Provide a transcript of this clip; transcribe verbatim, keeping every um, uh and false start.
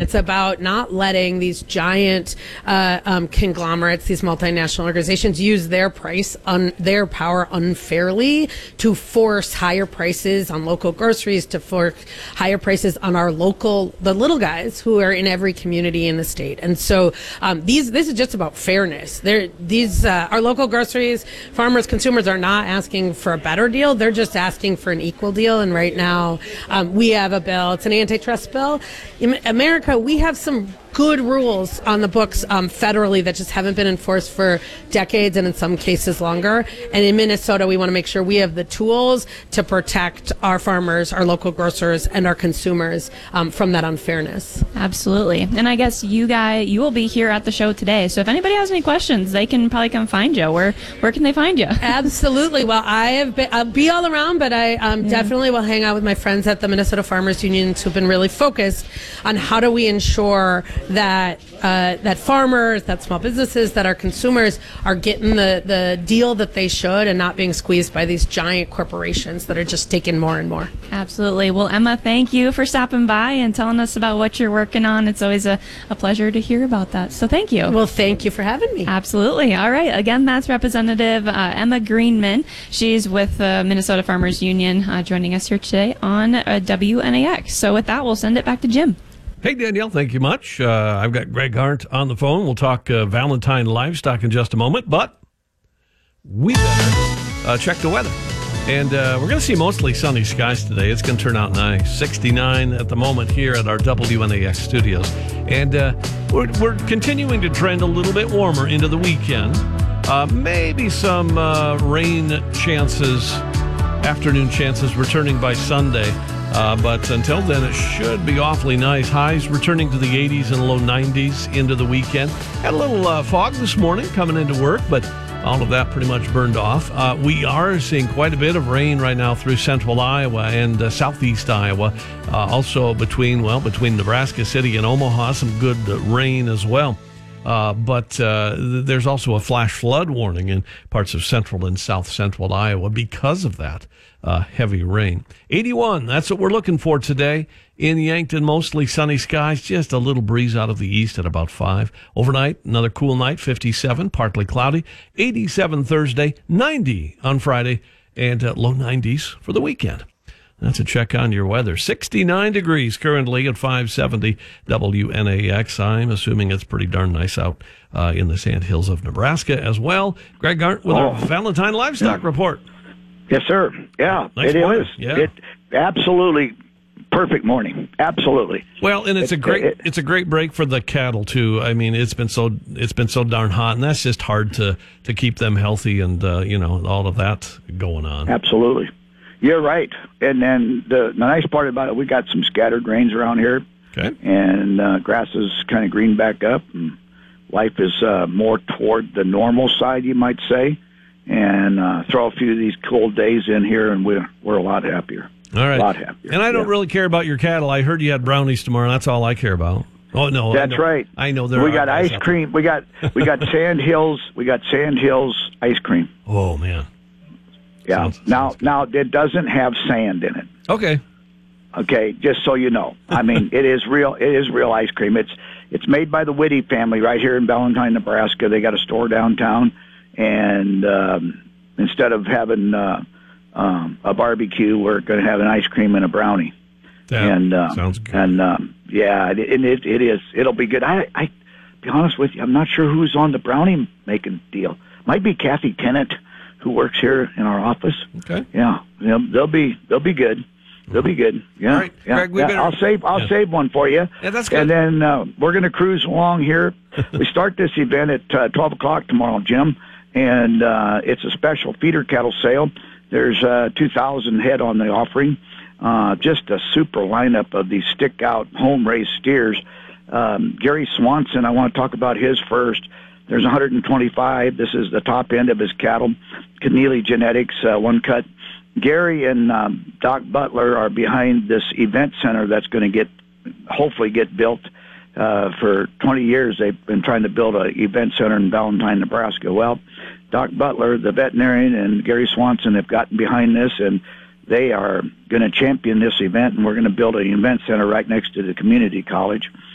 It's about not letting these giant uh, um, conglomerates, these multinational organizations, use their price on their power unfairly to force higher prices on local groceries, to force higher prices on our local, the little guys who are in every community in the state. And so um, these this is just about fairness. They're, these uh, our local groceries, farmers, consumers are not asking for a better deal. They're just asking for an equal deal. And right now um, we have a bill. It's an antitrust bill. In America, we have some good rules on the books um, federally that just haven't been enforced for decades and in some cases longer. And in Minnesota, we want to make sure we have the tools to protect our farmers, our local grocers, and our consumers um, from that unfairness. Absolutely. And I guess you guys, you will be here at the show today. So if anybody has any questions, they can probably come find you. Where where can they find you? Absolutely. Well, I have been, I'll be all around, but I um, yeah. definitely will hang out with my friends at the Minnesota Farmers Union who've been really focused on how do we ensure that uh, that farmers, that small businesses, that our consumers are getting the, the deal that they should and not being squeezed by these giant corporations that are just taking more and more. Absolutely. Well, Emma, thank you for stopping by and telling us about what you're working on. It's always a, a pleasure to hear about that. So thank you. Well, thank you for having me. Absolutely. All right. Again, that's Representative uh, Emma Greenman. She's with the uh, Minnesota Farmers Union uh, joining us here today on uh, W N A X. So with that, we'll send it back to Jim. Hey, Danielle, thank you much. Uh, I've got Greg Hart on the phone. We'll talk uh, Valentine livestock in just a moment, but we better uh, check the weather. And uh, we're going to see mostly sunny skies today. It's going to turn out nice. sixty-nine at the moment here at our W N A X studios. And uh, we're, we're continuing to trend a little bit warmer into the weekend. Uh, maybe some uh, rain chances, afternoon chances returning by Sunday. Uh, but until then, it should be awfully nice. Highs returning to the eighties and low nineties into the weekend. Had a little uh, fog this morning coming into work, but all of that pretty much burned off. Uh, we are seeing quite a bit of rain right now through central Iowa and uh, southeast Iowa. Uh, also between, well, between Nebraska City and Omaha, some good uh, rain as well. Uh, but uh, th- there's also a flash flood warning in parts of central and south central Iowa because of that uh, heavy rain. eighty-one, that's what we're looking for today. In Yankton, mostly sunny skies, just a little breeze out of the east at about five. Overnight, another cool night, fifty-seven, partly cloudy. eighty-seven Thursday, ninety on Friday, and uh, low nineties for the weekend. That's a check on your weather. sixty-nine degrees currently at five seventy W N A X. I'm assuming it's pretty darn nice out uh, in the sandhills of Nebraska as well. Greg Gart with oh. our Valentine Livestock yeah. Report. Yes, sir. Yeah, nice it morning. is. Yeah. It, absolutely perfect morning. Absolutely. Well, and it's it, a great it, it's a great break for the cattle too. I mean, it's been so it's been so darn hot, and that's just hard to to keep them healthy and uh, you know, all of that going on. Absolutely. You're right. And then the, the nice part about it, we got some scattered rains around here. Okay. And uh, grass is kind of green back up. And life is uh, more toward the normal side, you might say. And uh, throw a few of these cold days in here, and we're, we're a lot happier. All right. A lot happier. And I don't yeah. really care about your cattle. I heard you had brownies tomorrow. That's all I care about. Oh, no. That's I know, right. I know there We are got ice cream. We got we got Sand Hills. We got Sand Hills ice cream. Oh, man. Yeah. Sounds, now, sounds now it doesn't have sand in it. Okay. Okay, just so you know. I mean, it is real. It is real ice cream. It's it's made by the Whitty family right here in Valentine, Nebraska. They got a store downtown, and um, instead of having uh, um, a barbecue, we're going to have an ice cream and a brownie. That and uh, sounds good. And um, yeah, it, it it is. It'll be good. I I be honest with you, I'm not sure who's on the brownie making deal. Might be Kathy Tennant, who works here in our office. Okay. Yeah, they'll, they'll be they'll be good. They'll be good. Yeah. All right, yeah. Greg, we yeah. better... I'll save I'll yeah. save one for you. Yeah, that's good. And then uh, we're going to cruise along here. We start this event at uh, twelve o'clock tomorrow, Jim, and uh, it's a special feeder cattle sale. There's uh, two thousand head on the offering. Uh, just a super lineup of these stick-out home-raised steers. Um, Gary Swanson, I want to talk about his first. There's one hundred twenty-five. This is the top end of his cattle. Keneally Genetics, uh, one cut. Gary and um, Doc Butler are behind this event center that's going to get, hopefully get built. Uh, for twenty years, they've been trying to build an event center in Valentine, Nebraska. Well, Doc Butler, the veterinarian, and Gary Swanson have gotten behind this, and they are going to champion this event, and we're going to build an event center right next to the community college.